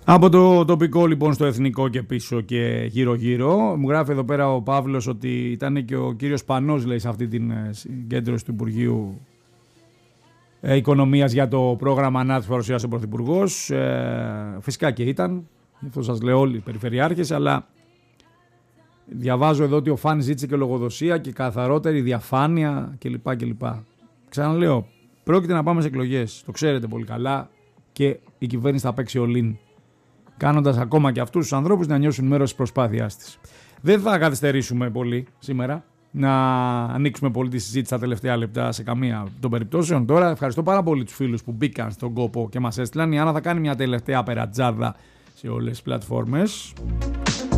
Από το τοπικό λοιπόν στο εθνικό και πίσω και γύρω-γύρω. Μου γράφει εδώ πέρα ο Παύλος ότι ήταν και ο κύριος Πανός, λέει, σε αυτή την συγκέντρωση του Υπουργείου Οικονομίας για το πρόγραμμα ΝΑΤ που παρουσιάσε ο Πρωθυπουργός. Φυσικά και ήταν, γι' αυτό σας λέω όλοι οι περιφερειάρχες, αλλά διαβάζω εδώ ότι ο Φαν ζήτησε και λογοδοσία και καθαρότερη διαφάνεια κλπ. Ξαναλέω, πρόκειται να πάμε σε εκλογές, το ξέρετε πολύ καλά, και η κυβέρνηση θα παίξει all-in, κάνοντας ακόμα και αυτούς τους ανθρώπους να νιώσουν μέρος της προσπάθειάς της. Δεν θα καθυστερήσουμε πολύ σήμερα να ανοίξουμε πολύ τη συζήτηση στα τελευταία λεπτά σε καμία των περιπτώσεων. Τώρα ευχαριστώ πάρα πολύ τους φίλους που μπήκαν στον κόπο και μας έστειλαν. Η Άννα θα κάνει μια τελευταία περατζάδα σε όλες τις πλατφόρμες.